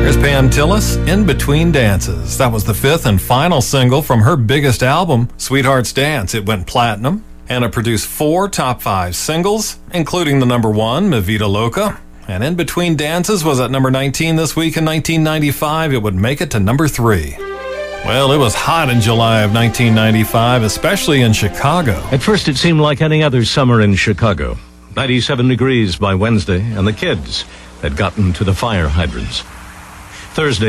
Here's Pam Tillis, In Between Dances. That was the fifth and final single from her biggest album, Sweetheart's Dance. It went platinum, and it produced 4 top 5 singles, including the number 1, Mi Vida Loca. And In Between Dances was at number 19 this week in 1995. It would make it to number 3. Well, it was hot in July of 1995, especially in Chicago. At first, it seemed like any other summer in Chicago. 97 degrees by Wednesday, and the kids had gotten to the fire hydrants. Thursday,